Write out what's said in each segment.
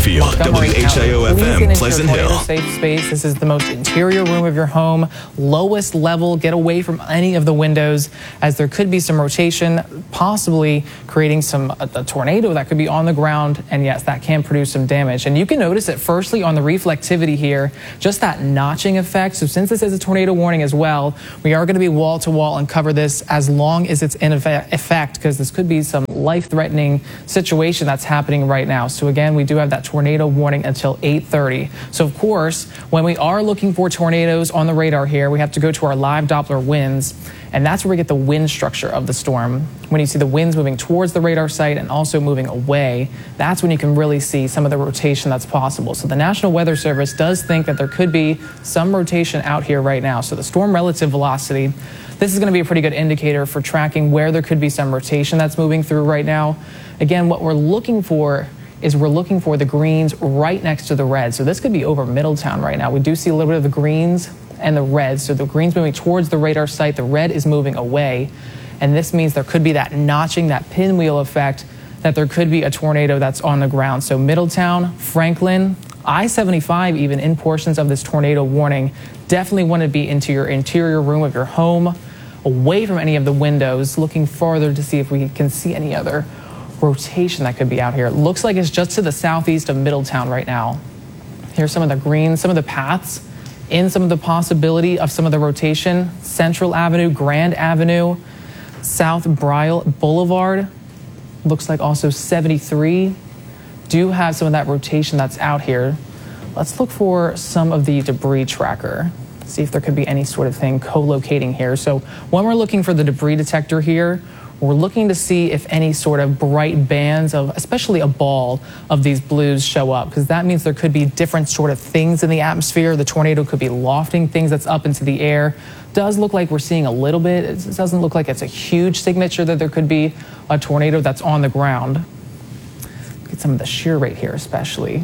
Springfield, WHIO-FM, Pleasant Hill. Safe space. This is the most interior room of your home, lowest level. Get away from any of the windows, as there could be some rotation, possibly creating a tornado that could be on the ground. And yes, that can produce some damage. And you can notice it firstly on the reflectivity here, just that notching effect. So since this is a tornado warning as well, we are going to be wall to wall and cover this as long as it's in effect, because this could be some life-threatening situation that's happening right now. So again, we do have that tornado warning until 8:30. So of course, when we are looking for tornadoes on the radar here, we have to go to our live Doppler winds, and that's where we get the wind structure of the storm. When you see the winds moving towards the radar site and also moving away, that's when you can really see some of the rotation that's possible. So the National Weather Service does think that there could be some rotation out here right now. So the storm relative velocity, this is going to be a pretty good indicator for tracking where there could be some rotation that's moving through right now. Again, what we're looking for is the greens right next to the red. So this could be over Middletown right now. We do see a little bit of the greens and the reds. So the greens moving towards the radar site, the red is moving away. And this means there could be that notching, that pinwheel effect, that there could be a tornado that's on the ground. So Middletown, Franklin, I-75 even in portions of this tornado warning. Definitely want to be into your interior room of your home, away from any of the windows, looking farther to see if we can see any other rotation that could be out here. It looks like it's just to the southeast of Middletown right now. Here's some of the greens, some of the paths in some of the possibility of some of the rotation. Central Avenue, Grand Avenue, South Brial Boulevard. Looks like also 73 do have some of that rotation that's out here. Let's look for some of the debris tracker, see if there could be any sort of thing co-locating here. So when we're looking for the debris detector here, we're looking to see if any sort of bright bands of, especially a ball of these blues show up, because that means there could be different sort of things in the atmosphere. The tornado could be lofting things that's up into the air. Does look like we're seeing a little bit. It doesn't look like it's a huge signature that there could be a tornado that's on the ground. Get some of the shear rate here especially.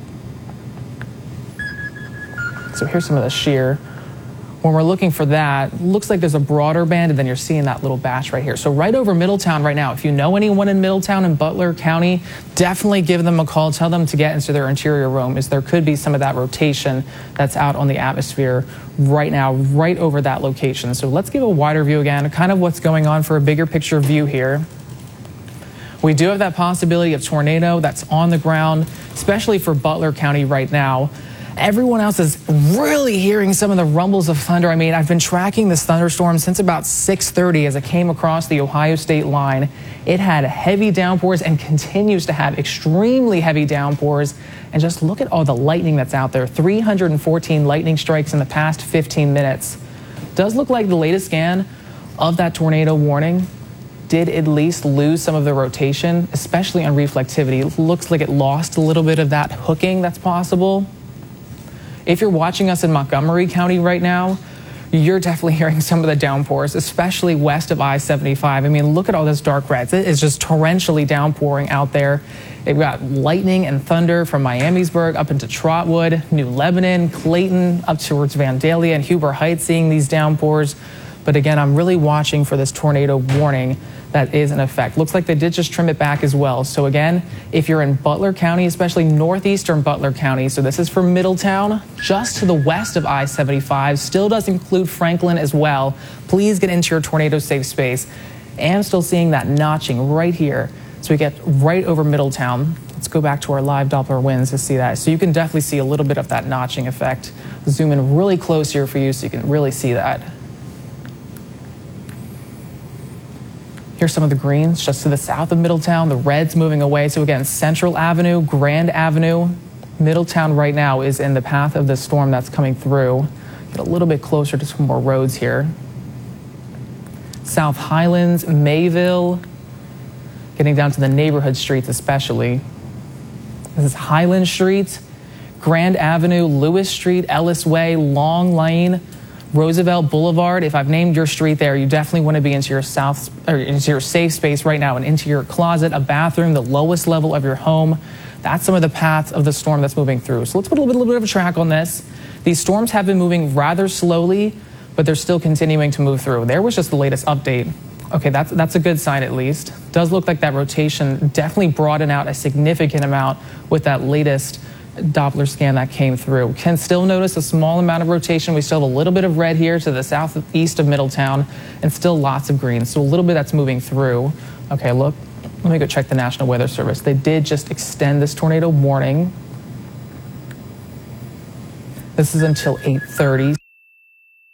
So here's some of the shear. When we're looking for that, looks like there's a broader band, and then you're seeing that little batch right here. So right over Middletown right now, if you know anyone in Middletown and Butler County, definitely give them a call. Tell them to get into their interior room, as there could be some of that rotation that's out on the atmosphere right now, right over that location. So let's give a wider view again, kind of what's going on for a bigger picture view here. We do have that possibility of tornado that's on the ground, especially for Butler County right now. Everyone else is really hearing some of the rumbles of thunder. I mean, I've been tracking this thunderstorm since about 6:30 as it came across the Ohio state line. It had heavy downpours and continues to have extremely heavy downpours. And just look at all the lightning that's out there. 314 lightning strikes in the past 15 minutes. Does look like the latest scan of that tornado warning did at least lose some of the rotation, especially on reflectivity. It looks like it lost a little bit of that hooking that's possible. If you're watching us in Montgomery County right now, you're definitely hearing some of the downpours, especially west of I-75. I mean, look at all this dark red. It is just torrentially downpouring out there. They've got lightning and thunder from Miamisburg up into Trotwood, New Lebanon, Clayton, up towards Vandalia and Huber Heights, seeing these downpours. But again, I'm really watching for this tornado warning that is in effect. Looks like they did just trim it back as well. So again, if you're in Butler County, especially northeastern Butler County, so this is for Middletown, just to the west of I-75, still does include Franklin as well. Please get into your tornado safe space. And still seeing that notching right here. So we get right over Middletown. Let's go back to our live Doppler winds to see that. So you can definitely see a little bit of that notching effect. Zoom in really close here for you so you can really see that. Here's some of the greens just to the south of Middletown, the reds moving away. So again, Central Avenue, Grand Avenue, Middletown right now is in the path of the storm that's coming through. Get a little bit closer to some more roads here. South Highlands, Mayville, getting down to the neighborhood streets especially. This is Highland Street, Grand Avenue, Lewis Street, Ellis Way, Long Lane, Roosevelt Boulevard. If I've named your street there, you definitely want to be into your safe space right now and into your closet, a bathroom, the lowest level of your home. That's some of the paths of the storm that's moving through. So let's put a little bit of a track on this. These storms have been moving rather slowly, but they're still continuing to move through. There was just the latest update Okay, that's a good sign at least. Does look like that rotation definitely broadened out a significant amount with that latest Doppler scan that came through. Can still notice a small amount of rotation. We still have a little bit of red here to the southeast of Middletown and still lots of green. So a little bit that's moving through. Okay, look, let me go check the National Weather Service. They did just extend this tornado warning. This is until 8:30.